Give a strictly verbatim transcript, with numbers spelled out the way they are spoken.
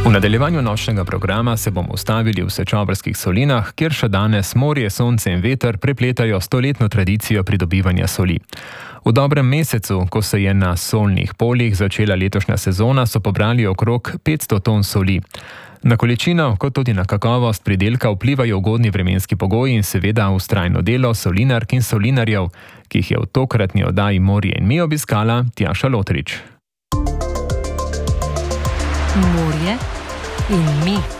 V nadaljevanju nočnega programa se bomo ustavili v Sečoveljskih solinah, kjer še danes morje, sonce in veter prepletajo stoletno tradicijo pridobivanja soli. V dobrem mesecu, ko se je na solnih poljih začela letošnja sezona, so pobrali okrog petsto ton soli. Na količino, kot tudi na kakovost pridelka vplivajo ugodni vremenski pogoji in seveda vztrajno delo solinark in solinarjev, ki jih je v tokratni oddaji Morje in mi obiskala Tjaša Lotrič. Morje in mi.